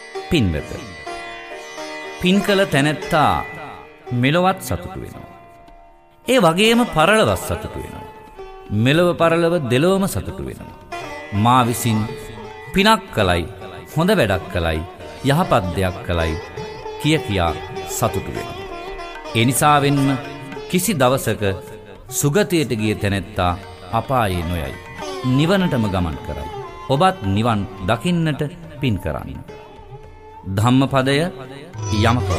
පින්වත, පින් කළ තැනැත්තා මෙලොවත් සතුටු වෙනවා. ඒ වගේම පරලොවත් සතුටු වෙනවා. මෙලොව පරලොව දෙලොවම සතුටු වෙනවා. මා විසින් පිනක් කළයි, හොඳ වැඩක් කළයි, යහපත් දෙයක් කළයි කියා සතුටු වෙනවා. ඒ නිසාවෙන්ම කිසි දවසක සුගතියට ගිය තැනැත්තා අපායේ නොයයි, නිවනටම ගමන් කරයි. ඔබත් නිවන් දකින්නට පින් කරන්න. ධම්මපදය යමක